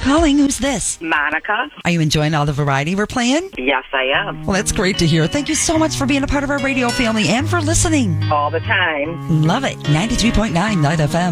calling. Who's this? Monica. Are you enjoying all the variety we're playing? Yes, I am. Well, that's great to hear. Thank you so much for being a part of our radio family and for listening. All the time. Love it. 93.9 Night FM.